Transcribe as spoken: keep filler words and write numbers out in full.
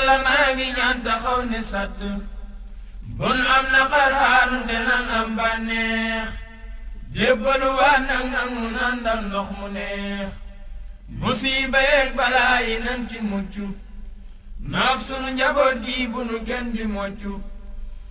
yàlla maa ngi ñaan taxaw ne sàtt bun am naqar xaanu denan am bànneex jébbalu waa nag nangu nandal ndox mu neex musiba yeeg balaa yi nan ci mucc naak sunu njaboot gi bu nu kenn di moccu